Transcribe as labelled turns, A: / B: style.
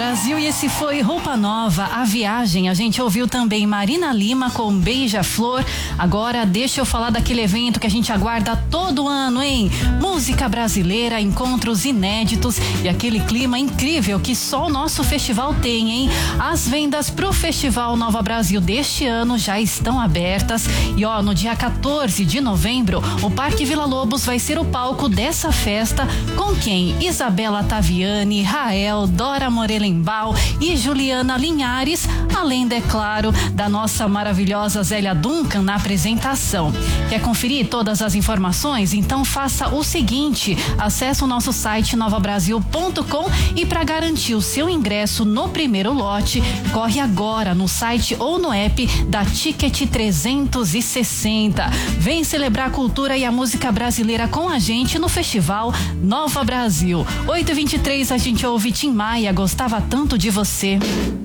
A: Brasil, e esse foi Roupa Nova, A Viagem. A gente ouviu também Marina Lima com Beija-Flor. Agora deixa eu falar daquele evento que a gente aguarda todo ano, hein? Música brasileira, encontros inéditos e aquele clima incrível que só o nosso festival tem, hein? As vendas pro Festival Nova Brasil deste ano já estão abertas e no dia 14 de novembro, o Parque Vila Lobos vai ser o palco dessa festa com quem? Isabela Taviani, Rael, Dora Morelenbaum e Juliana Linhares, além, é claro, da nossa maravilhosa Zélia Duncan na apresentação. Quer conferir todas as informações? Então faça o seguinte, acesse o nosso site novabrasil.com e para garantir o seu ingresso no primeiro lote, corre agora no site ou no app da Ticket 360. Vem celebrar a cultura e a música brasileira com a gente no Festival Nova Brasil. 8h23, a gente ouve Tim Maia, Gostava Tanto de Você.